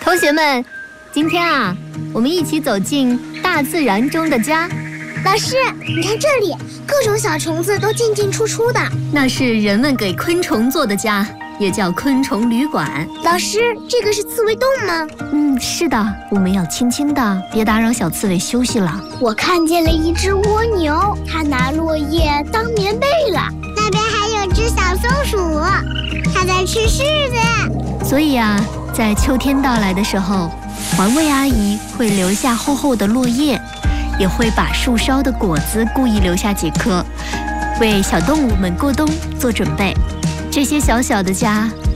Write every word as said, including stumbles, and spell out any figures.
同学们，今天啊，我们一起走进大自然中的家。 老师，你看这里，各种小虫子都进进出出的。 那是人们给昆虫做的家，也叫昆虫旅馆。 老师，这个是刺猬洞吗？ 嗯，是的，我们要轻轻的，别打扰小刺猬休息了。 我看见了一只蜗牛，它拿落叶当棉被了。那边还有只小松鼠，它在吃柿子。 所以啊，在秋天到来的时候，环卫阿姨会留下厚厚的落叶，也会把树梢的果子故意留下几颗，为小动物们过冬做准备。这些小小的家